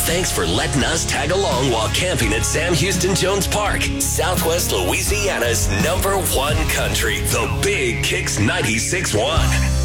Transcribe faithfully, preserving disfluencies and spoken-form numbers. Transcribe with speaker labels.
Speaker 1: Thanks for letting us tag along while camping at Sam Houston Jones Park, Southwest Louisiana's number one country, the Big Kicks ninety-six point one.